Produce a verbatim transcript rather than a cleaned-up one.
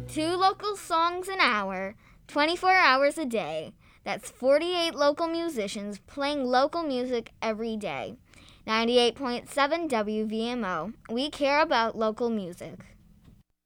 Two local songs an hour, twenty-four hours a day. That's forty-eight local musicians playing local music every day. ninety-eight point seven W V M O. We care about local music.